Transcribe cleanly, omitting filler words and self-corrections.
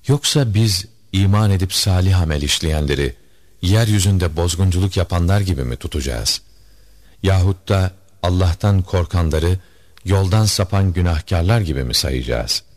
Yoksa biz iman edip salih amel işleyenleri yeryüzünde bozgunculuk yapanlar gibi mi tutacağız? Yahut da Allah'tan korkanları yoldan sapan günahkarlar gibi mi sayacağız?